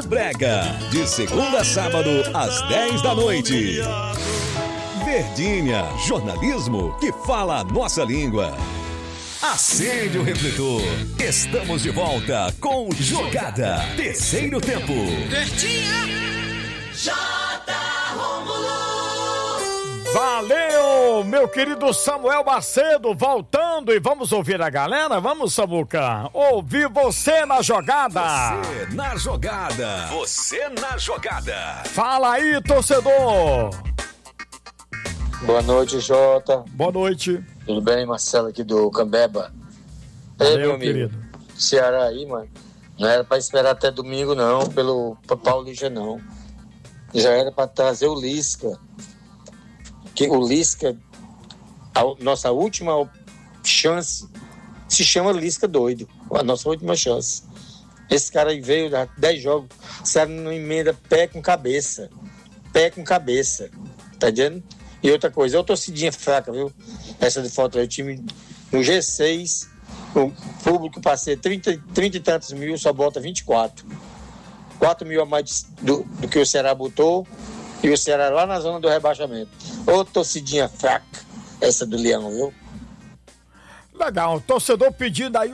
do Brega, de segunda a sábado, às 10 da noite. Verdinha, jornalismo que fala a nossa língua. Acende o refletor. Estamos de volta com Jogada, terceiro tempo. Verdinha, J. Rômulo. Valeu, meu querido Samuel Macedo, voltando, e vamos ouvir a galera? Vamos, Samuca, ouvir você na jogada. Você na jogada. Você na jogada. Fala aí, torcedor. Boa noite, Jota. Boa noite. Tudo bem, Marcelo aqui do Cambeba? Valeu, meu amigo. querido. Ceará aí, mano. Não era pra esperar até domingo, não, pra Paulista, não. Já era pra trazer o Lisca. Que o Lisca, a nossa última chance, se chama Lisca doido. A nossa última chance. Esse cara aí veio, 10 jogos, o Ceará não emenda pé com cabeça. Pé com cabeça. Tá entendendo? E outra coisa, é uma torcidinha fraca, viu? Essa de Fortaleza, o time no G6, o público passei 30 e tantos mil, só bota 24. 4 mil a mais do que o Ceará botou, e o Ceará lá na zona do rebaixamento. Ô torcidinha fraca, essa do Leão, viu? Legal, o torcedor pedindo aí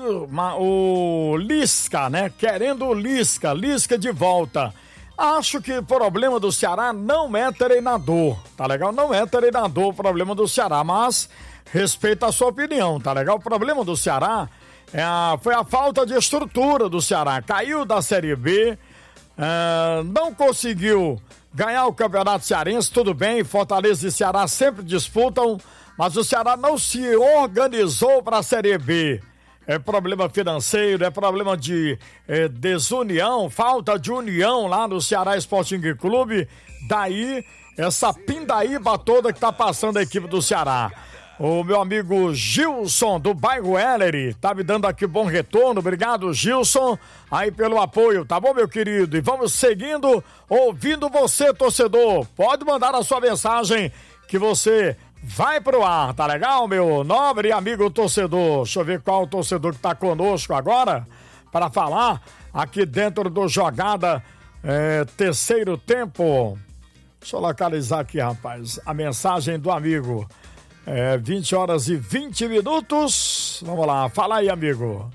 o Lisca, né? Querendo o Lisca de volta. Acho que o problema do Ceará não é treinador, tá legal? Não é treinador o problema do Ceará, mas respeito a sua opinião, tá legal? O problema do Ceará foi a falta de estrutura do Ceará. Caiu da Série B, não conseguiu ganhar o Campeonato Cearense, tudo bem, Fortaleza e Ceará sempre disputam, mas o Ceará não se organizou para a Série B. É problema financeiro, é problema de desunião, falta de união lá no Ceará Sporting Clube. Daí, essa pindaíba toda que tá passando a equipe do Ceará. O meu amigo Gilson, do bairro Ellery, tá me dando aqui bom retorno. Obrigado, Gilson, aí pelo apoio, tá bom, meu querido? E vamos seguindo, ouvindo você, torcedor. Pode mandar a sua mensagem que você vai pro ar, tá legal, meu nobre amigo torcedor? Deixa eu ver qual o torcedor que tá conosco agora para falar aqui dentro do Jogada terceiro tempo. Deixa eu localizar aqui, rapaz, a mensagem do amigo. 20 horas e 20 minutos. Vamos lá, fala aí, amigo.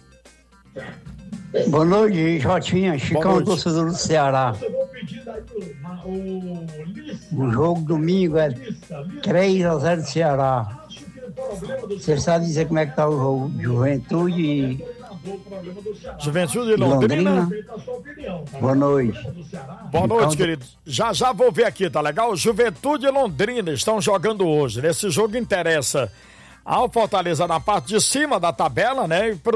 Boa noite, Jotinha, Chicão, torcedor do Ceará. O jogo domingo é 3-0 do Ceará. Você sabe dizer como é que tá o jogo? Juventude e Londrina. Boa noite. Boa noite, querido. Já vou ver aqui, tá legal? Juventude e Londrina estão jogando hoje. Esse jogo interessa ao Fortaleza na parte de cima da tabela, né?